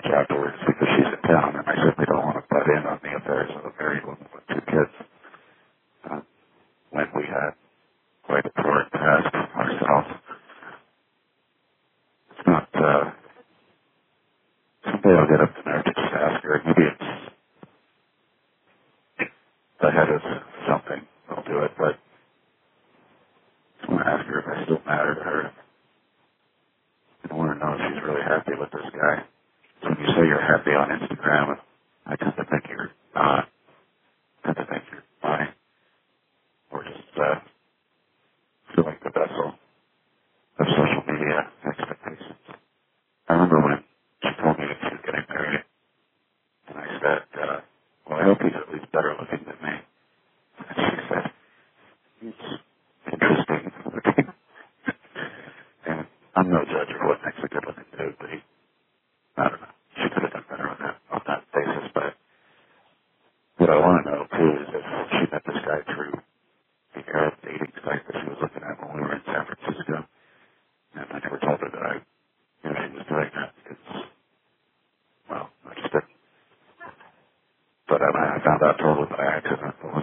afterwards because she's in town, and I certainly don't want to butt in on the affairs of a married woman with two kids when we had quite a torrid past ourselves. It's not, someday I'll get up to nerve to just ask her. Maybe it's ahead of something. I'll do it, but I just want to ask her if I still matter to her. I want to know if she's really happy with this guy. So when you say you're happy on Instagram, I tend to think you're not. I tend to think you're lying. Or just feel like the vessel of social media expectations. I remember when she told me that she was getting married, and I said, well, I hope he's at least better looking than me.